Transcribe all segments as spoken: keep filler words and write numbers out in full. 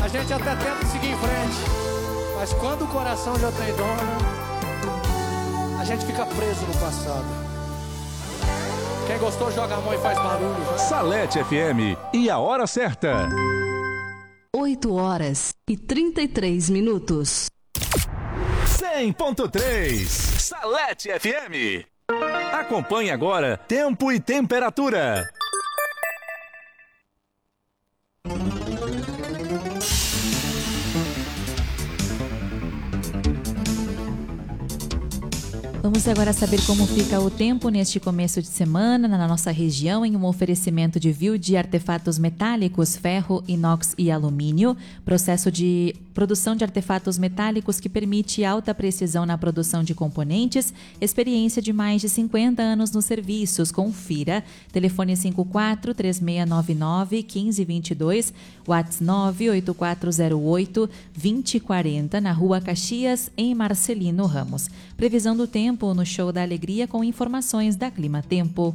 A gente até tenta seguir em frente, mas quando o coração já tem dono, a gente fica preso no passado. Quem gostou joga a mão e faz barulho. Vai. Salete F M e a hora certa. oito horas e trinta e três minutos. cem ponto três Salete F M. Acompanhe agora tempo e temperatura. Vamos agora saber como fica o tempo neste começo de semana na nossa região em um oferecimento de Viu de artefatos metálicos, ferro, inox e alumínio. Processo de produção de artefatos metálicos que permite alta precisão na produção de componentes. Experiência de mais de cinquenta anos nos serviços. Confira. Telefone cinco quatro, três seis nove nove, um cinco dois dois, WhatsApp nove oito quatro zero oito, dois zero quatro zero, na Rua Caxias, em Marcelino Ramos. Previsão do tempo no Show da Alegria com informações da Clima Tempo.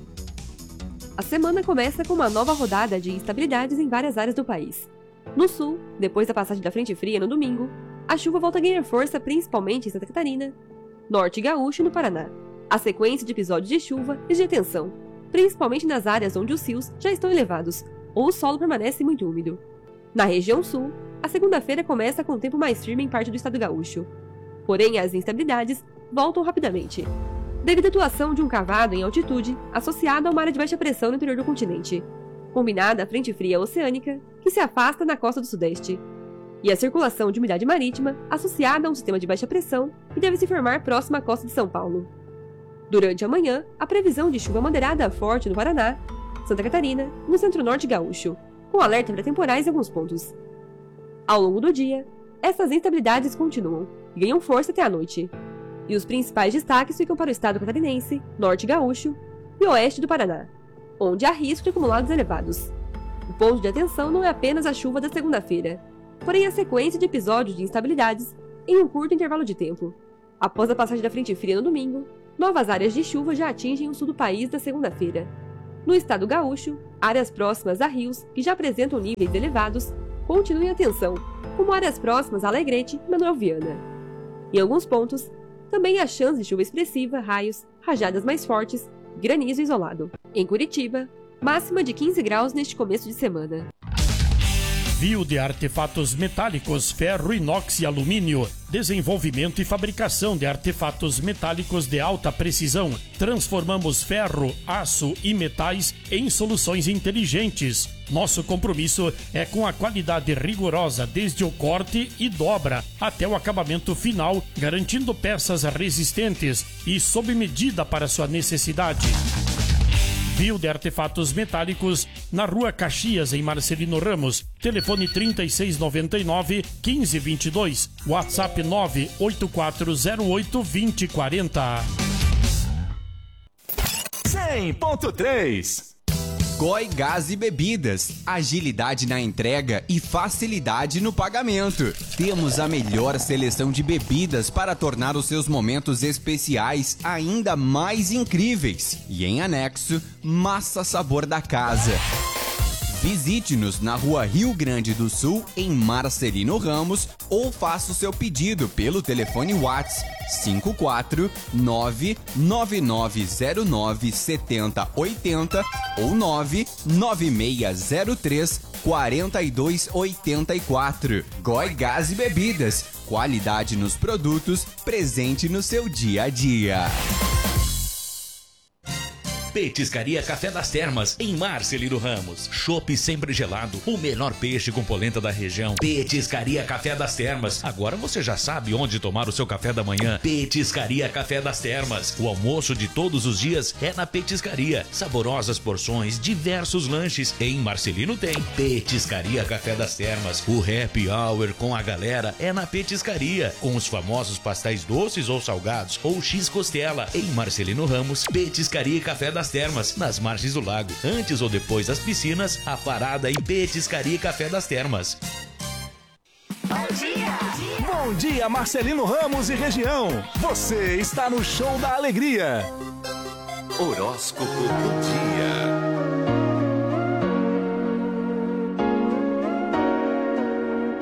A semana começa com uma nova rodada de instabilidades em várias áreas do país. No sul, depois da passagem da frente fria no domingo, a chuva volta a ganhar força principalmente em Santa Catarina, Norte Gaúcho e no Paraná. A sequência de episódios de chuva e de tensão, principalmente nas áreas onde os rios já estão elevados ou o solo permanece muito úmido. Na região sul, a segunda-feira começa com o tempo mais firme em parte do estado gaúcho. Porém, as instabilidades voltam rapidamente, devido à atuação de um cavado em altitude associado a uma área de baixa pressão no interior do continente, combinada à frente fria oceânica que se afasta na costa do sudeste, e a circulação de umidade marítima associada a um sistema de baixa pressão que deve se formar próximo à costa de São Paulo. Durante a manhã, a previsão de chuva moderada a forte no Paraná, Santa Catarina e no centro-norte gaúcho, com alerta para temporais em alguns pontos. Ao longo do dia, essas instabilidades continuam e ganham força até a noite. E os principais destaques ficam para o estado catarinense, norte gaúcho e oeste do Paraná, onde há risco de acumulados elevados. O ponto de atenção não é apenas a chuva da segunda-feira, porém a sequência de episódios de instabilidades em um curto intervalo de tempo. Após a passagem da frente fria no domingo, novas áreas de chuva já atingem o sul do país na segunda-feira. No estado gaúcho, áreas próximas a rios que já apresentam níveis elevados continuam em atenção, como áreas próximas a Alegrete e Manuel Viana. Em alguns pontos, também há chance de chuva expressiva, raios, rajadas mais fortes, granizo isolado. Em Curitiba, máxima de quinze graus neste começo de semana. Viu de artefatos metálicos, ferro, inox e alumínio. Desenvolvimento e fabricação de artefatos metálicos de alta precisão. Transformamos ferro, aço e metais em soluções inteligentes. Nosso compromisso é com a qualidade rigorosa desde o corte e dobra até o acabamento final, garantindo peças resistentes e sob medida para sua necessidade. Viu de artefatos metálicos na Rua Caxias, em Marcelino Ramos. Telefone trinta e seis noventa e nove, quinze vinte e dois. WhatsApp nove oito quatro zero oito, dois zero quatro zero. cem ponto três Goi Gás e Bebidas, agilidade na entrega e facilidade no pagamento. Temos a melhor seleção de bebidas para tornar os seus momentos especiais ainda mais incríveis. E em anexo, massa sabor da casa. Visite-nos na Rua Rio Grande do Sul, em Marcelino Ramos, ou faça o seu pedido pelo telefone WhatsApp cinco quatro nove nove nove zero nove sete zero oito zero ou nove nove seis zero três quatro dois oito quatro. Goi Gás e Bebidas, qualidade nos produtos, presente no seu dia a dia. Petiscaria Café das Termas, em Marcelino Ramos. Chopp sempre gelado, o melhor peixe com polenta da região. Petiscaria Café das Termas. Agora você já sabe onde tomar o seu café da manhã. Petiscaria Café das Termas. O almoço de todos os dias é na Petiscaria. Saborosas porções, diversos lanches. Em Marcelino tem Petiscaria Café das Termas. O happy hour com a galera é na Petiscaria, com os famosos pastéis doces ou salgados ou X-costela. Em Marcelino Ramos, Petiscaria Café das Termas, nas margens do lago. Antes ou depois das piscinas, a parada em Petiscaria Café das Termas. Bom dia! Bom dia, Marcelino Ramos e região. Você está no Show da Alegria. Horóscopo do dia.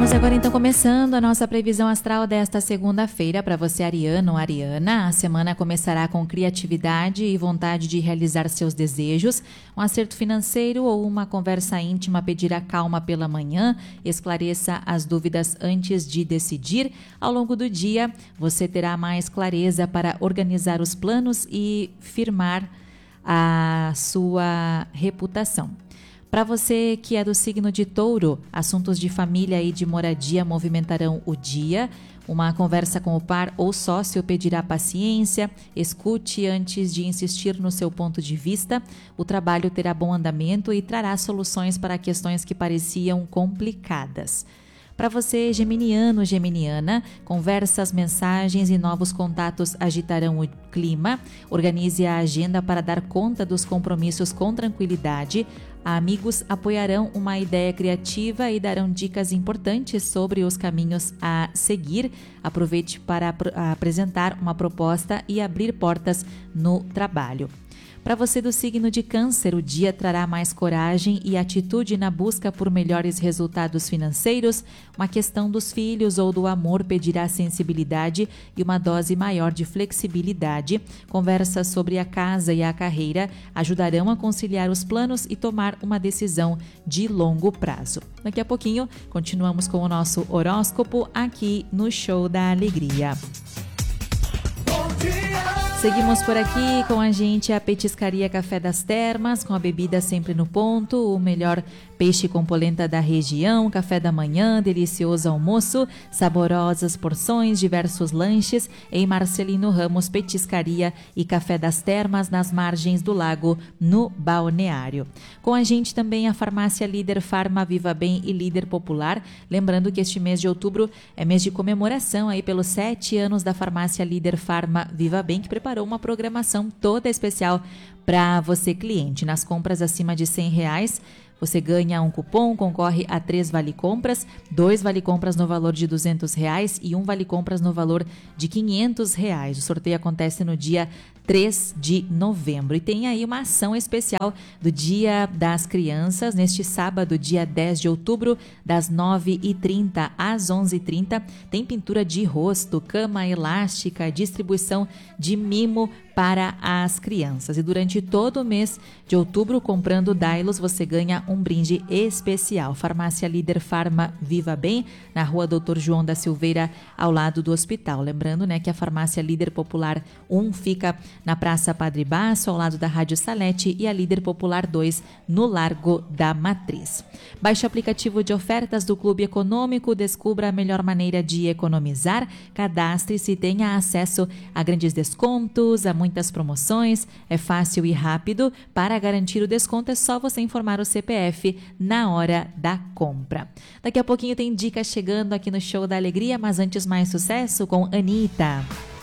Vamos agora então começando a nossa previsão astral desta segunda-feira para você, ariano ou ariana. A semana começará com criatividade e vontade de realizar seus desejos. Um acerto financeiro ou uma conversa íntima pedirá calma pela manhã. Esclareça as dúvidas antes de decidir. Ao longo do dia, você terá mais clareza para organizar os planos e firmar a sua reputação. Para você que é do signo de Touro, assuntos de família e de moradia movimentarão o dia. Uma conversa com o par ou sócio pedirá paciência. Escute antes de insistir no seu ponto de vista. O trabalho terá bom andamento e trará soluções para questões que pareciam complicadas. Para você, geminiano, geminiana, conversas, mensagens e novos contatos agitarão o clima. Organize a agenda para dar conta dos compromissos com tranquilidade. Amigos apoiarão uma ideia criativa e darão dicas importantes sobre os caminhos a seguir. Aproveite para ap- apresentar uma proposta e abrir portas no trabalho. Para você do signo de Câncer, o dia trará mais coragem e atitude na busca por melhores resultados financeiros. Uma questão dos filhos ou do amor pedirá sensibilidade e uma dose maior de flexibilidade. Conversas sobre a casa e a carreira ajudarão a conciliar os planos e tomar uma decisão de longo prazo. Daqui a pouquinho, continuamos com o nosso horóscopo aqui no Show da Alegria. Seguimos por aqui com a gente a Petiscaria Café das Termas, com a bebida sempre no ponto, o melhor peixe com polenta da região, café da manhã, delicioso almoço, saborosas porções, diversos lanches em Marcelino Ramos Petiscaria e Café das Termas, nas margens do lago, no Balneário. Com a gente também a farmácia Líder Farma Viva Bem e Líder Popular, lembrando que este mês de outubro é mês de comemoração aí pelos sete anos da farmácia Líder Farma Viva Bem, que preparou uma programação toda especial para você, cliente. Nas compras acima de cem reais, você ganha um cupom, concorre a três vale-compras, dois vale-compras no valor de duzentos reais e um vale-compras no valor de quinhentos reais. O sorteio acontece no dia três de novembro. E tem aí uma ação especial do Dia das Crianças, neste sábado, dia dez de outubro, das nove e trinta às onze e trinta. Tem pintura de rosto, cama elástica, distribuição de mimo para as crianças. E durante todo o mês de outubro, comprando Dailos, você ganha um brinde especial. Farmácia Líder Farma Viva Bem, na rua doutor João da Silveira, ao lado do hospital. Lembrando, né, que a Farmácia Líder Popular um fica na Praça Padre Basso, ao lado da Rádio Salete, e a Líder Popular dois no Largo da Matriz. Baixe o aplicativo de ofertas do Clube Econômico, descubra a melhor maneira de economizar, cadastre-se e tenha acesso a grandes descontos, a muitas promoções, é fácil e rápido. Para garantir o desconto é só você informar o C P F na hora da compra. Daqui a pouquinho tem dicas chegando aqui no Show da Alegria, mas antes mais sucesso com Anitta.